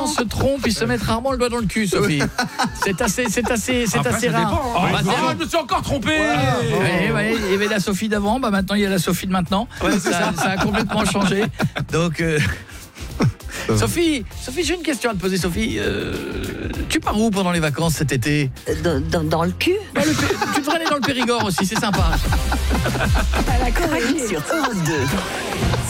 gens se trompent, ils se mettent rarement le doigt dans le cul, Sophie. C'est assez rare. Je me suis encore trompé. Ouais, il y avait la Sophie d'avant, maintenant il y a la Sophie de maintenant. Ça a complètement changé. Donc Sophie, j'ai une question à te poser, Sophie. Tu pars où pendant les vacances cet été ? Dans le cul. Tu devrais aller dans le Périgord aussi, c'est sympa. À la Corrèze sur Europe 2.